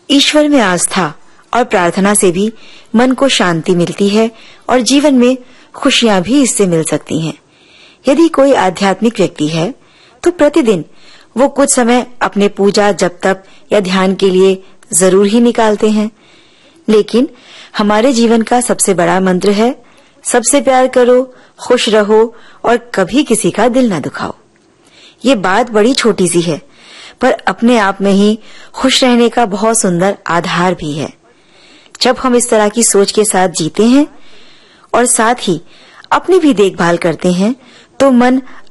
ईश्वर में आस्था और प्रार्थना से भी मन को शांति मिलती है और जीवन में खुशियां भी इससे मिल सकती हैं। यदि कोई आध्यात्मिक व्यक्ति है तो प्रतिदिन वो कुछ समय अपने पूजा, जप तप या ध्यान के लिए जरूर ही निकालते हैं। लेकिन हमारे जीवन का सबसे बड़ा मंत्र है, सबसे प्यार करो, खुश रहो और कभी किसी का दिल न दुखाओ। ये बात बड़ी छोटी सी है, पर अपने आप में ही खुश रहने का बहुत सुंदर आधार भी है। जब हम इस तरह की सोच के साथ जीते हैं और साथ ही अपनी भी देखभाल करते हैं तो मन